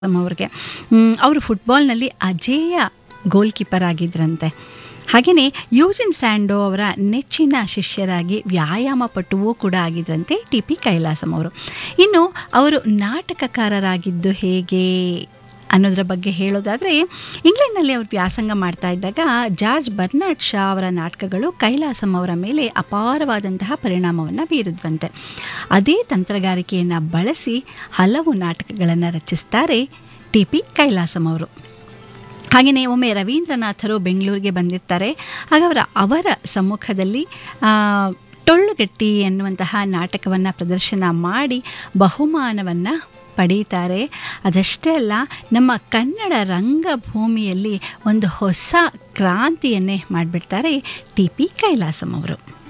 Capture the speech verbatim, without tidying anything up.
ಅವ್ರಿಗೆ ಅವರು ಫುಟ್ಬಾಲ್ನಲ್ಲಿ ಅಜೇಯ ಗೋಲ್ ಕೀಪರ್ ಆಗಿದ್ರಂತೆ. ಹಾಗೆಯೇ ಯೂಜಿನ್ ಸ್ಯಾಂಡೋ ಅವರ ನೆಚ್ಚಿನ ಶಿಷ್ಯರಾಗಿ ವ್ಯಾಯಾಮ ಪಟುವೂ ಕೂಡ ಆಗಿದ್ರಂತೆ ಟಿ ಪಿ ಕೈಲಾಸಂ ಅವರು. ಇನ್ನು ಅವರು ನಾಟಕಕಾರರಾಗಿದ್ದು ಹೇಗೆ ಅನ್ನೋದರ ಬಗ್ಗೆ ಹೇಳೋದಾದರೆ, ಇಂಗ್ಲೆಂಡ್ನಲ್ಲಿ ಅವರು ವ್ಯಾಸಂಗ ಮಾಡ್ತಾ ಇದ್ದಾಗ ಜಾರ್ಜ್ ಬರ್ನಾರ್ಡ್ ಶಾ ಅವರ ನಾಟಕಗಳು ಕೈಲಾಸಂ ಅವರ ಮೇಲೆ ಅಪಾರವಾದಂತಹ ಪರಿಣಾಮವನ್ನು ಬೀರಿದ್ವಂತೆ. ಅದೇ ತಂತ್ರಗಾರಿಕೆಯನ್ನು ಬಳಸಿ ಹಲವು ನಾಟಕಗಳನ್ನು ರಚಿಸ್ತಾರೆ ಟಿ ಪಿ ಕೈಲಾಸಂ ಅವರು. ಹಾಗೆಯೇ ಒಮ್ಮೆ ರವೀಂದ್ರನಾಥರು ಬೆಂಗಳೂರಿಗೆ ಬಂದಿರ್ತಾರೆ. ಆಗ ಅವರ ಅವರ ಸಮ್ಮುಖದಲ್ಲಿ ಟೊಳ್ಳುಗಟ್ಟಿ ಎನ್ನುವಂತಹ ನಾಟಕವನ್ನು ಪ್ರದರ್ಶನ ಮಾಡಿ ಬಹುಮಾನವನ್ನು ಪಡೀತಾರೆ. ಅದಷ್ಟೇ ಅಲ್ಲ, ನಮ್ಮ ಕನ್ನಡ ರಂಗಭೂಮಿಯಲ್ಲಿ ಒಂದು ಹೊಸ ಕ್ರಾಂತಿಯನ್ನೇ ಮಾಡಿಬಿಡ್ತಾರೆ ಟಿ ಪಿ ಕೈಲಾಸಂ ಅವರು.